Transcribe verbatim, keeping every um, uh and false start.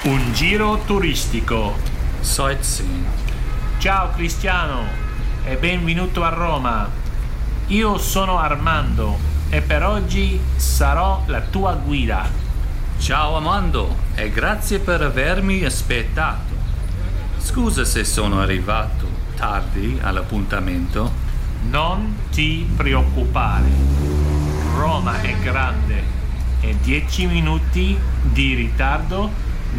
Un giro turistico. Sightseeing. Ciao Cristiano e benvenuto a Roma. Io sono Armando e per oggi sarò la tua guida. Ciao Armando e grazie per avermi aspettato. Scusa se sono arrivato tardi all'appuntamento. Non ti preoccupare. Roma è grande e dieci minuti di ritardo